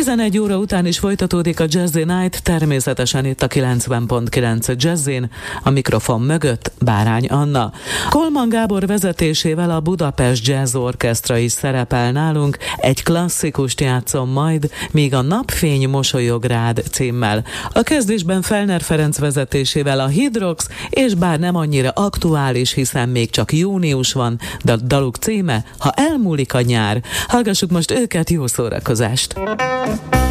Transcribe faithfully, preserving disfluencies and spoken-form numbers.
tizenegy óra után is folytatódik a Jazzy Night, természetesen itt a kilencven pont kilenc Jazzin, a mikrofon mögött Bárány Anna. Kolman Gábor vezetésével a Budapest Jazz Orchestra is szerepel nálunk, egy klasszikust játszom majd, míg a Napfény mosolyog rád címmel. A kezdésben Fellner Ferenc vezetésével a Hidrox, és bár nem annyira aktuális, hiszen még csak június van, de a daluk címe, Ha elmúlik a nyár. Hallgassuk most őket, jó szórakozást!